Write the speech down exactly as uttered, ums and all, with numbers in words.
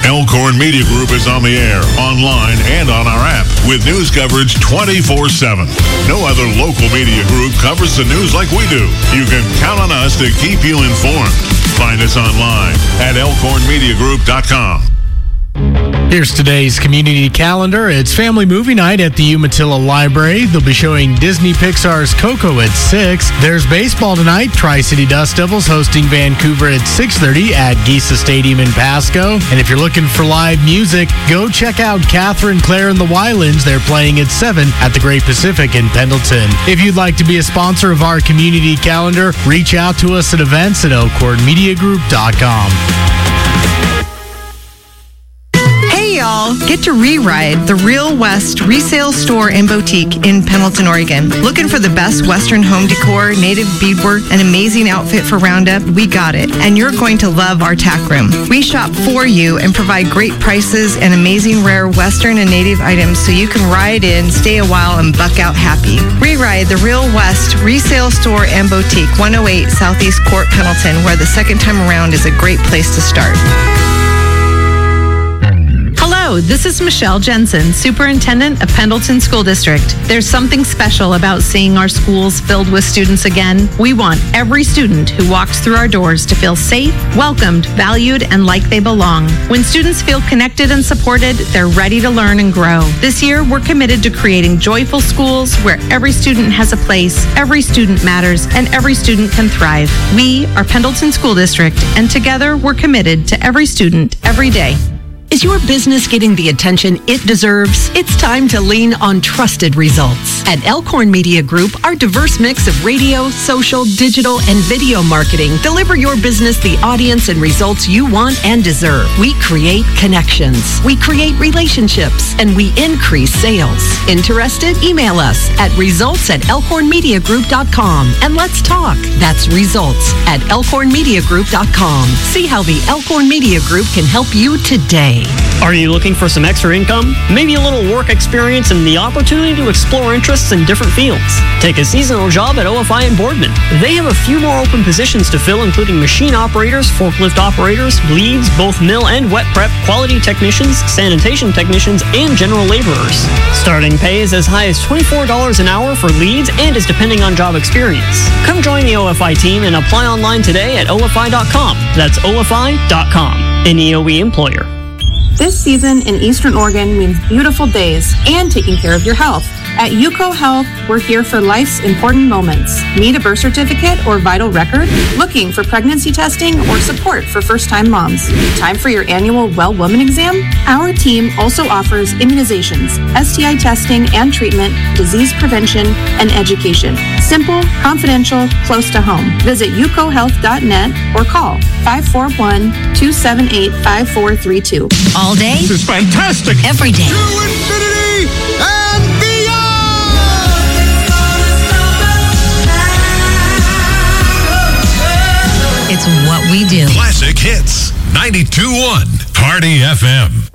Elkhorn Media Group is on the air, online, and on our app with news coverage twenty-four seven. No other local media group covers the news like we do. You can count on us to keep you informed. Find us online at elkhorn media group dot com. Here's today's community calendar. It's family movie night at the Umatilla Library. They'll be showing Disney Pixar's Coco at six. There's baseball tonight. Tri-City Dust Devils hosting Vancouver at six thirty at Geisa Stadium in Pasco. And if you're looking for live music, go check out Catherine Clare and the Wylands. They're playing at seven at the Great Pacific in Pendleton. If you'd like to be a sponsor of our community calendar, reach out to us at events at elkhorn media group dot com. Y'all, get to Re-Ride, the Real West resale store and boutique in Pendleton, Oregon. Looking for the best Western home decor, native beadwork, and amazing outfit for Roundup? We got it. And you're going to love our tack room. We shop for you and provide great prices and amazing rare Western and native items so you can ride in, stay a while, and buck out happy. Re-Ride, the Real West resale store and boutique, one oh eight Southeast Court, Pendleton, where the second time around is a great place to start. Hello, this is Michelle Jensen, Superintendent of Pendleton School District. There's something special about seeing our schools filled with students again. We want every student who walks through our doors to feel safe, welcomed, valued, and like they belong. When students feel connected and supported, they're ready to learn and grow. This year, we're committed to creating joyful schools where every student has a place, every student matters, and every student can thrive. We are Pendleton School District, and together we're committed to every student, every day. Is your business getting the attention it deserves? It's time to lean on trusted results. At Elkhorn Media Group, our diverse mix of radio, social, digital, and video marketing deliver your business the audience and results you want and deserve. We create connections, we create relationships, and we increase sales. Interested? Email us at results at elkhorn media group dot com and let's talk. That's results at elkhorn media group dot com. See how the Elkhorn Media Group can help you today. Are you looking for some extra income? Maybe a little work experience and the opportunity to explore interests in different fields? Take a seasonal job at O F I in Boardman. They have a few more open positions to fill, including machine operators, forklift operators, leads, both mill and wet prep, quality technicians, sanitation technicians, and general laborers. Starting pay is as high as twenty-four dollars an hour for leads and is depending on job experience. Come join the O F I team and apply online today at O F I dot com. That's O F I dot com. An E O E employer. This season in Eastern Oregon means beautiful days and taking care of your health. At UCO Health, we're here for life's important moments. Need a birth certificate or vital record? Looking for pregnancy testing or support for first-time moms? Time for your annual Well Woman exam? Our team also offers immunizations, S T I testing and treatment, disease prevention, and education. Simple, confidential, close to home. Visit u c o health dot net or call five four one, two seven eight, five four three two. All day? This is fantastic! Every day. To infinity and beyond! It's what we do. Classic Hits, ninety-two point one, Party F M.